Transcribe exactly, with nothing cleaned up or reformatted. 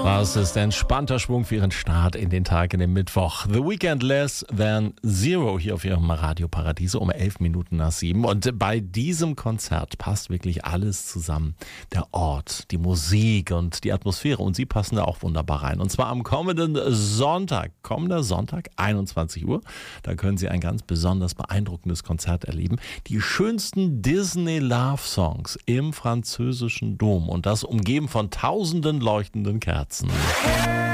Was ist entspannter Schwung für Ihren Start in den Tag, in den Mittwoch? The Weekend Less Than Zero hier auf Ihrem Radio Paradiso um elf Minuten nach sieben. Und bei diesem Konzert passt wirklich alles zusammen. Der Ort, die Musik und die Atmosphäre. Und Sie passen da auch wunderbar rein. Und zwar am kommenden Sonntag. Kommender Sonntag, einundzwanzig Uhr. Da können Sie ein ganz besonders beeindruckendes Konzert erleben. Die schönsten Disney Love Songs im französischen Dom. Und das umgeben von tausenden leuchtenden Kerzen.